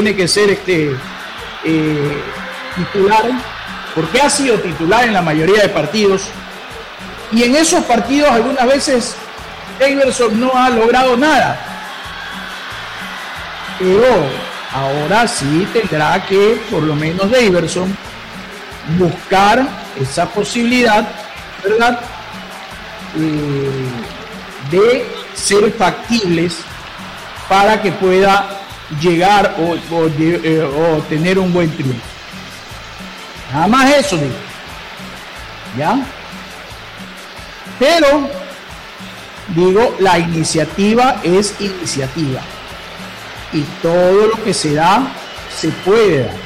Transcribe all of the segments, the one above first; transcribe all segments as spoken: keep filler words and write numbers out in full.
tiene que ser este eh, titular, porque ha sido titular en la mayoría de partidos, y en esos partidos algunas veces Daverson no ha logrado nada, pero ahora sí tendrá que, por lo menos Daverson, buscar esa posibilidad, ¿verdad?, eh, de ser factibles para que pueda llegar o, o, eh, o tener un buen triunfo. Nada más eso, digo. ¿Ya? Pero, digo, la iniciativa es iniciativa. Y todo lo que se da, se puede dar.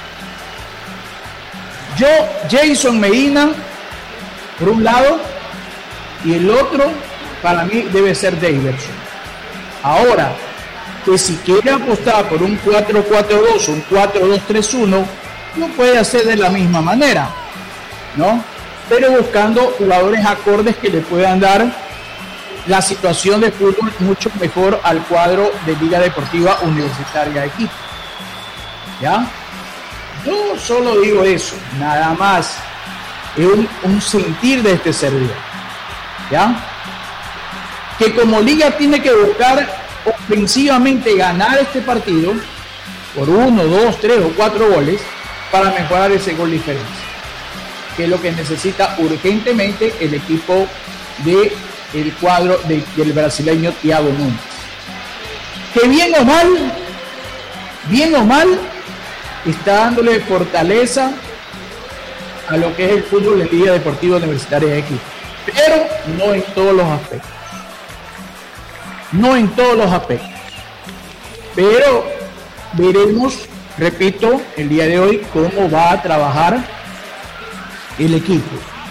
Yo, Jason Medina, por un lado, y el otro, para mí, debe ser Daverson. Ahora, que si quiere apostar por un cuatro cuatro dos o un cuatro dos tres uno, lo puede hacer de la misma manera, ¿no? Pero buscando jugadores acordes que le puedan dar la situación de fútbol mucho mejor al cuadro de Liga Deportiva Universitaria de Quito. ¿Ya? Yo solo digo eso, nada más. Es un, un sentir de este servidor. ¿Ya? Que como Liga tiene que buscar ofensivamente ganar este partido por uno, dos, tres o cuatro goles para mejorar ese gol diferencia, que es lo que necesita urgentemente el equipo de el cuadro de, del brasileño Thiago Nunes, que bien o mal bien o mal está dándole fortaleza a lo que es el fútbol en Liga Deportiva Universitaria de Quito, pero no en todos los aspectos. No en todos los aspectos. Pero veremos, repito, el día de hoy cómo va a trabajar el equipo.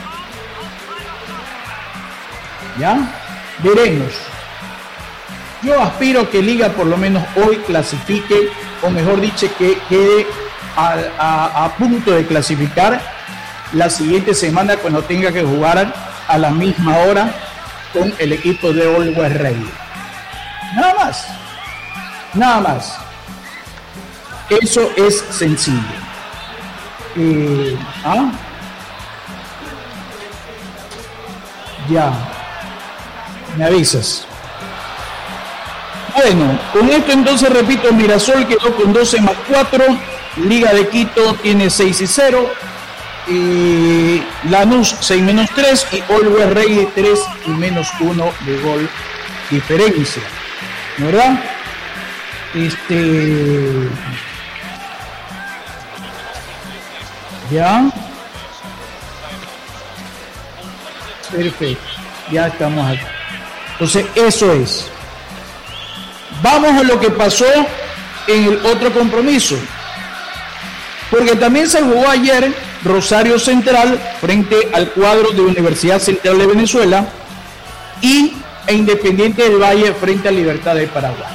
¿Ya? Veremos. Yo aspiro a que Liga por lo menos hoy clasifique, o mejor dicho, que quede a, a, a punto de clasificar la siguiente semana cuando tenga que jugar a la misma hora con el equipo de Always Ready. Nada más, nada más. Eso es sencillo. Eh, ¿ah? Ya, me avisas. Bueno, con esto entonces repito, Mirasol quedó con doce más cuatro, Liga de Quito tiene seis y cero, y Lanús seis menos tres y Always Ready tres y menos uno de gol diferencia. ¿Verdad? Este. Ya. Perfecto. Ya estamos acá. Entonces, eso es. Vamos a lo que pasó en el otro compromiso. Porque también se jugó ayer Rosario Central frente al cuadro de Universidad Central de Venezuela y e Independiente del Valle frente a Libertad de Paraguay.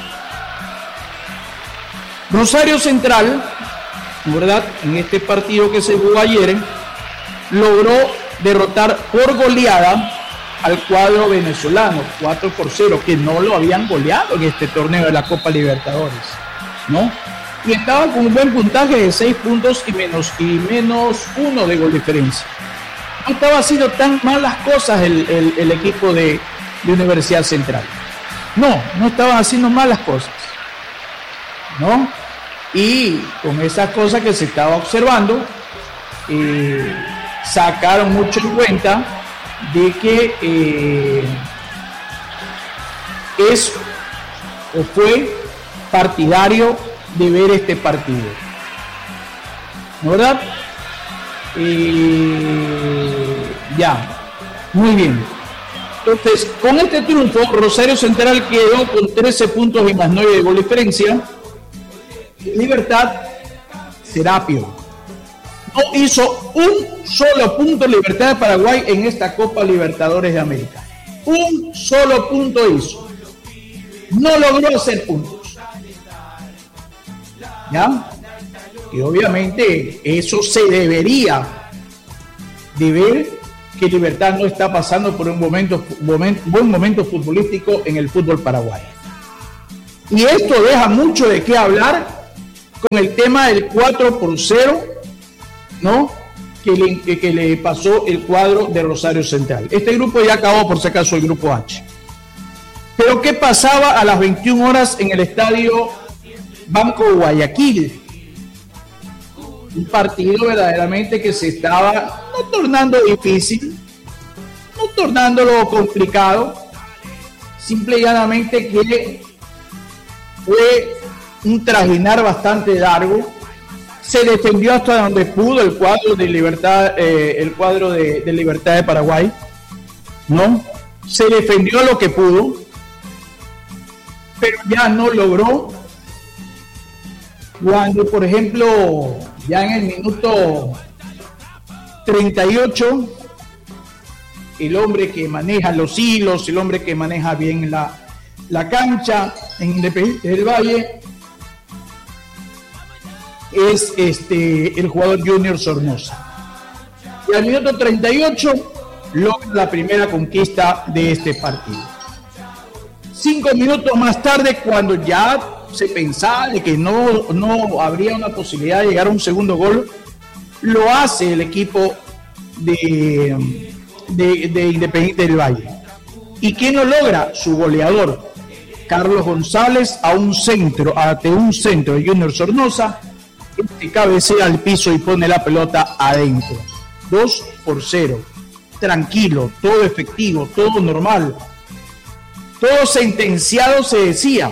Rosario Central, ¿verdad?, en este partido que se jugó ayer, logró derrotar por goleada al cuadro venezolano, cuatro por cero, que no lo habían goleado en este torneo de la Copa Libertadores, ¿no? Y estaba con un buen puntaje de seis puntos y menos, y menos uno de gol diferencia. No estaba haciendo tan malas cosas el, el, el equipo de de Universidad Central. No, no estaban haciendo malas cosas, ¿no? Y con esas cosas que se estaba observando, eh, sacaron mucho en cuenta de que eh, es o fue partidario de ver este partido, ¿no, verdad? Eh, ya, muy bien. Entonces, con este triunfo, Rosario Central quedó con trece puntos y más nueve de gol diferencia. Libertad, Serapio, no hizo un solo punto Libertad de Paraguay en esta Copa Libertadores de América. Un solo punto hizo. No logró hacer puntos. ¿Ya? Y obviamente eso se debería de ver, que Libertad no está pasando por un momento, momento, buen momento futbolístico en el fútbol paraguayo. Y esto deja mucho de qué hablar con el tema del cuatro por cero, ¿no? Que le, que, que le pasó el cuadro de Rosario Central. Este grupo ya acabó, por si acaso, el grupo H. Pero ¿qué pasaba a las veintiuna horas en el estadio Banco Guayaquil? Un partido verdaderamente que se estaba no tornando difícil, no tornándolo complicado, simple y llanamente que fue un trajinar bastante largo. Se defendió hasta donde pudo el cuadro de Libertad, eh, el cuadro de, de Libertad de Paraguay, ¿no? Se defendió lo que pudo, pero ya no logró. Cuando, por ejemplo, ya en el minuto treinta y ocho, el hombre que maneja los hilos, el hombre que maneja bien la, la cancha en Independiente del Valle, es este el jugador Junior Sornosa. Y al minuto treinta y ocho logra la primera conquista de este partido. Cinco minutos más tarde, cuando ya se pensaba de que no, no habría una posibilidad de llegar a un segundo gol, lo hace el equipo de, de, de Independiente del Valle. ¿Y quién lo logra? Su goleador, Carlos González, a un centro, ante un centro de Junior Sornosa, que cabecea al piso y pone la pelota adentro. dos por cero. Tranquilo, todo efectivo, todo normal. Todo sentenciado se decía.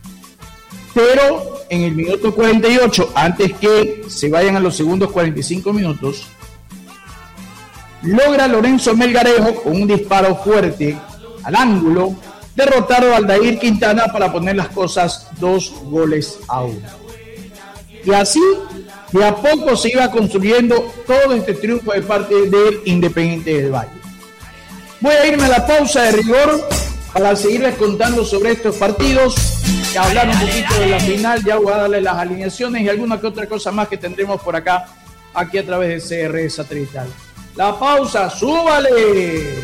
Pero en el minuto cuarenta y ocho, antes que se vayan a los segundos cuarenta y cinco minutos, logra Lorenzo Melgarejo con un disparo fuerte al ángulo derrotar a Aldair Quintana para poner las cosas dos goles a uno. Y así, de a poco se iba construyendo todo este triunfo de parte del Independiente del Valle. Voy a irme a la pausa de rigor para seguirles contando sobre estos partidos, y hablar un poquito de la final. Ya voy a darle las alineaciones y alguna que otra cosa más que tendremos por acá, aquí a través de C R Satelital. La pausa, ¡súbale!